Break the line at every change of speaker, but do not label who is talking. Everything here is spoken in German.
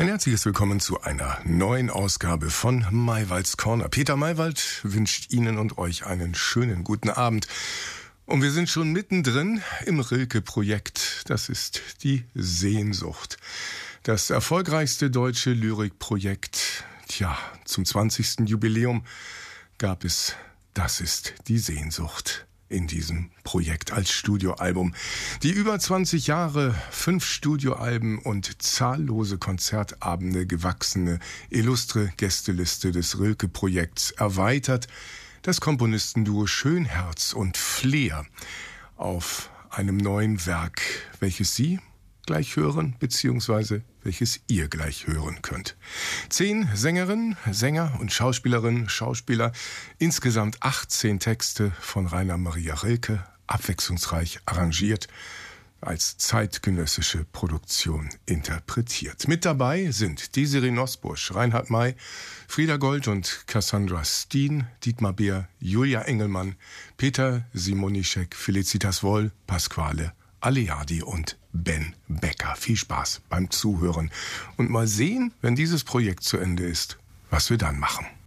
Ein herzliches Willkommen zu einer neuen Ausgabe von Maywalds Corner. Peter Maywald wünscht Ihnen und euch einen schönen guten Abend. Und wir sind schon mittendrin im Rilke-Projekt. Das ist die Sehnsucht. Das erfolgreichste deutsche Lyrikprojekt. Tja, zum 20. Jubiläum gab es Das ist die Sehnsucht in diesem Projekt als Studioalbum. Die über 20 Jahre, 5 Studioalben und zahllose Konzertabende gewachsene illustre Gästeliste des Rilke-Projekts erweitert das Komponistenduo Schönherz und Fleer auf einem neuen Werk, welches Sie gleich hören, beziehungsweise welches ihr gleich hören könnt. 10 Sängerinnen, Sänger und Schauspieler, insgesamt 18 Texte von Rainer Maria Rilke, abwechslungsreich arrangiert, als zeitgenössische Produktion interpretiert. Mit dabei sind Desiree Nosbusch, Reinhard May, Frieda Gold und Cassandra Steen, Dietmar Beer, Julia Engelmann, Peter Simonischek, Felicitas Woll, Pasquale Aleadi und Ben Becker. Viel Spaß beim Zuhören und mal sehen, wenn dieses Projekt zu Ende ist, was wir dann machen.